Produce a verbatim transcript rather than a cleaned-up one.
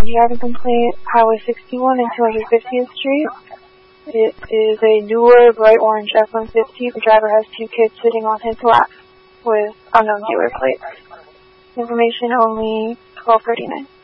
driving complaint, Highway sixty-one and two hundred fiftieth Street. It is a newer, bright orange F one fifty. The driver has two kids sitting on his lap with unknown dealer plates. Information only twelve thirty-nine.